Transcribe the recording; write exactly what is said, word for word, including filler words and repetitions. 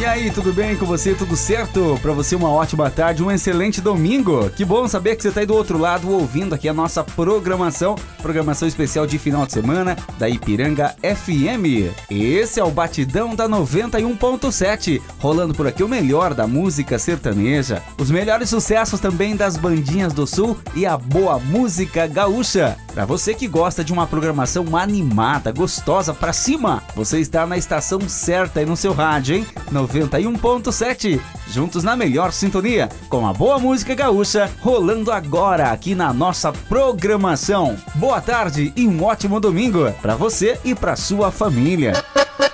E aí, tudo bem com você? Tudo certo? Pra você uma ótima tarde, um excelente domingo. Que bom saber que você tá aí do outro lado ouvindo aqui a nossa programação, programação especial de final de semana da Ipiranga F M. Esse é o Batidão da noventa e um ponto sete, rolando por aqui o melhor da música sertaneja, os melhores sucessos também das bandinhas do Sul e a boa música gaúcha. Pra você que gosta de uma programação animada, gostosa, pra cima, você está na estação certa aí no seu rádio, hein? noventa e um ponto sete, juntos na melhor sintonia, com a boa música gaúcha, rolando agora aqui na nossa programação. Boa tarde e um ótimo domingo pra você e pra sua família.